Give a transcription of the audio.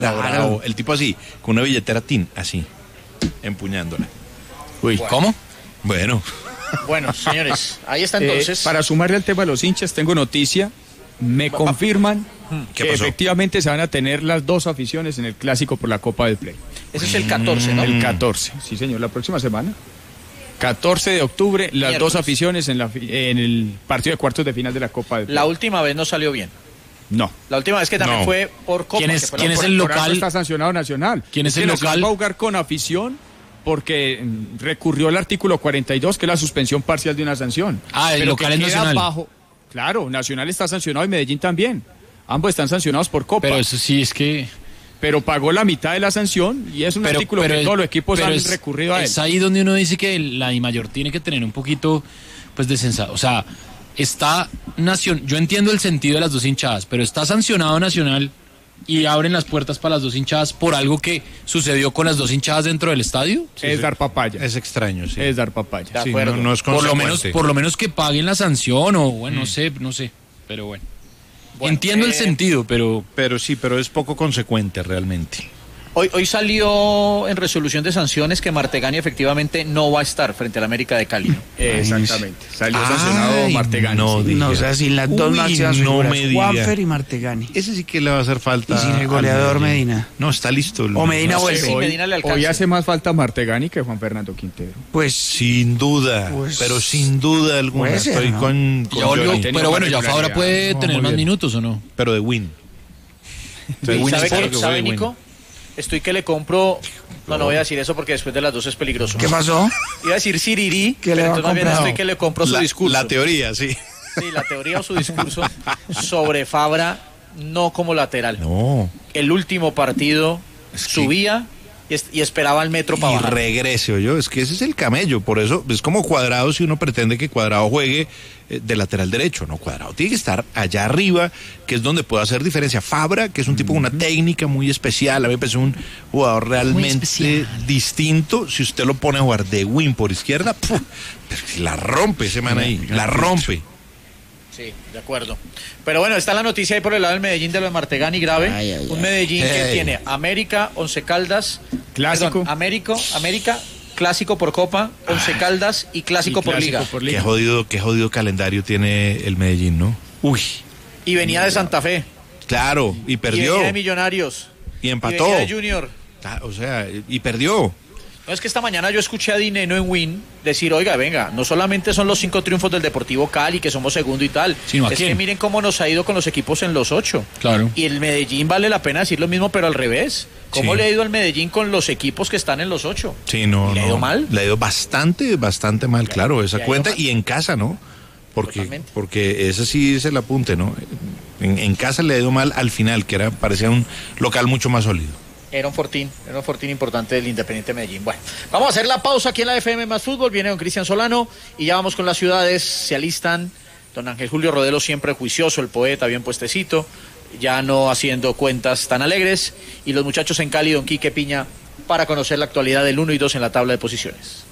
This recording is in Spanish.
Claro. El tipo así, con una billetera tin, así, empuñándola. Uy, bueno. ¿cómo? Bueno. Bueno, señores, ahí está entonces. Para sumarle al tema de los hinchas, tengo noticia. Me confirman ¿Qué que pasó? efectivamente se van a tener las dos aficiones en el clásico por la Copa del Play. Ese es el 14, ¿no? El 14, sí señor, la próxima semana. 14 de octubre, las Miércoles. dos aficiones en el partido de cuartos de final de la Copa del Play. La última vez no salió bien. No. La última vez que también No. fue por Copa. ¿Quién que es- fue quién la- es el Por algo local? está sancionado Nacional. ¿Quién es el Nacional local? va a jugar con afición porque recurrió al artículo 42, que es la suspensión parcial de una sanción. Ah, el Pero local que es queda Nacional. bajo. Claro, Nacional está sancionado y Medellín también. Ambos están sancionados por Copa. Pero eso sí es que... Pero pagó la mitad de la sanción y es un artículo que todos los equipos pero han es- recurrido a él. Es ahí donde uno dice que la DIMAYOR tiene que tener un poquito pues de sensato. O sea, yo entiendo el sentido de las dos hinchadas, pero está sancionado Nacional y abren las puertas para las dos hinchadas por algo que sucedió con las dos hinchadas dentro del estadio. Es dar papaya. Es extraño, sí. Es dar papaya. De Sí, acuerdo. no es Por consecuente. lo menos que paguen la sanción o bueno, no sé, pero bueno. Bueno, Entiendo el sentido, pero Pero sí, pero es poco consecuente realmente. Hoy salió en resolución de sanciones que Martegani efectivamente no va a estar frente al América de Cali. Exactamente. Salió sancionado Ay, Martegani. no sí. diga. No, o sea, sin las dos Uy, máximas no figuras, me diga. Juanfer y Martegani. Ese sí que le va a hacer falta. Y sin el al goleador Medina. No, está listo. O Medina No sé, vuelve. sí, Medina le alcanza. Hoy hace más falta Martegani que Juan Fernando Quintero. Pues Sin duda, Pues, pero sin duda alguna. puede ser, Estoy ¿no? con ya volvió, Johnny, tenido pero bueno, más ya Fabra regularidad. puede No, tener muy más bien. minutos o no. pero de Win. ¿Y Win sabe, está qué, claro que sabe fue de Nico? Estoy que le compro... No voy a decir eso porque después de las dos es peligroso. ¿qué pasó? Iba a decir Sirirí, ¿Qué le pero va a entonces más bien comprar? estoy que le compro su discurso. La teoría, sí. Sí, la teoría o su discurso sobre Fabra, no como lateral. No. El último partido Es que- subía y esperaba al metro para Y bajar. regrese, yo, es que ese es el camello, por eso es como Cuadrado si uno pretende que Cuadrado juegue de lateral derecho, no, Cuadrado tiene que estar allá arriba, que es donde puede hacer diferencia. Fabra, que es un tipo con una técnica muy especial, a mí me parece un jugador realmente distinto, si usted lo pone a jugar de wing por izquierda, ¡puf! La rompe ese man ahí, la rompe. Sí, de acuerdo. Pero bueno, está la noticia ahí por el lado del Medellín de lo de Martegani grave. Ay, ay, Un ay. Medellín que Hey. tiene América, Once Caldas, Clásico. perdón, América, Clásico por Copa, Once Caldas y Clásico Y por clásico Liga. por Qué jodido calendario tiene el Medellín, ¿no? Uy, Y venía de Santa Fe. claro, y Y perdió, venía de Millonarios. y Y empató, venía de Junior. O sea, y perdió. No, es que esta mañana yo escuché a Dineno en Win decir, oiga, venga, no solamente son los 5 triunfos del Deportivo Cali, que somos segundo y tal, Sino, ¿a es quién? que miren cómo nos ha ido con los equipos en los 8. Claro. Y el Medellín vale la pena decir lo mismo, pero al revés. ¿Cómo Sí. le ha ido al Medellín con los equipos que están en los 8? Sí, no, ¿Le ha no. ido mal? Le ha ido bastante mal, claro, esa le ha ido cuenta. mal. Y en casa, ¿no? Totalmente. Porque ese sí es el apunte, ¿no? En casa le ha ido mal al final, que parecía un local mucho más sólido. Era un fortín importante del Independiente Medellín. Bueno, vamos a hacer la pausa aquí en la FM Más Fútbol. Viene don Cristian Solano y ya vamos con las ciudades. Se alistan don Ángel Julio Rodelo, siempre juicioso, el poeta, bien puestecito, ya no haciendo cuentas tan alegres. Y los muchachos en Cali, don Quique Piña, para conocer la actualidad del 1 y 2 en la tabla de posiciones.